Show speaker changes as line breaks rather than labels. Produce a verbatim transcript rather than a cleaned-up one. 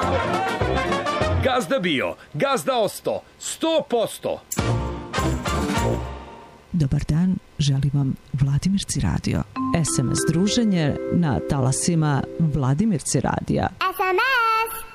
Gazda bio, gazda osto, sto posto.
Dobar dan, želim vam Vladimirci radio. es em es druženje na talasima Vladimirci radija.
es em es